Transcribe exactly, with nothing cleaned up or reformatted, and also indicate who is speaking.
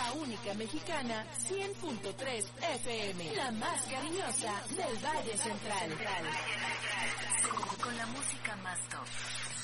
Speaker 1: la única mexicana, cien punto tres F M, la más cariñosa del Valle Central.
Speaker 2: Con la música más top.